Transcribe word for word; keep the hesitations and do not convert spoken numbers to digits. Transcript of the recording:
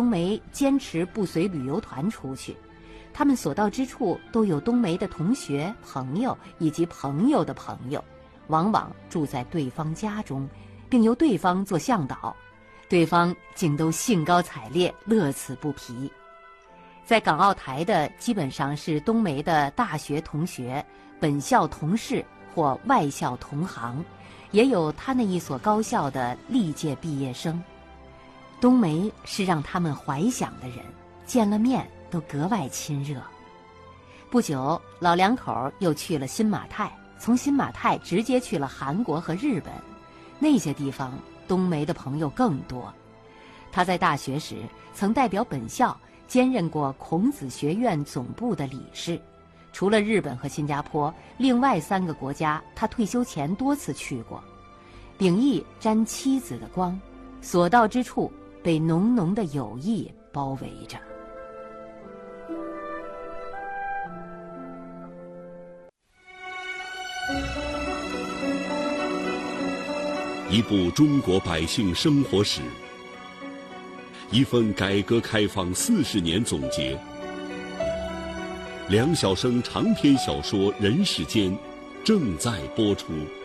梅坚持不随旅游团出去，他们所到之处都有冬梅的同学、朋友以及朋友的朋友，往往住在对方家中，并由对方做向导，对方竟都兴高采烈，乐此不疲。在港澳台的基本上是冬梅的大学同学、本校同事或外校同行，也有他那一所高校的历届毕业生。冬梅是让他们怀想的人，见了面都格外亲热。不久，老两口又去了新马泰，从新马泰直接去了韩国和日本，那些地方冬梅的朋友更多。他在大学时曾代表本校兼任过孔子学院总部的理事，除了日本和新加坡，另外三个国家他退休前多次去过。秉义沾妻子的光，所到之处被浓浓的友谊包围着。 一部中国百姓生活史，一份改革开放四十年总结。梁晓声长篇小说《人世间》正在播出。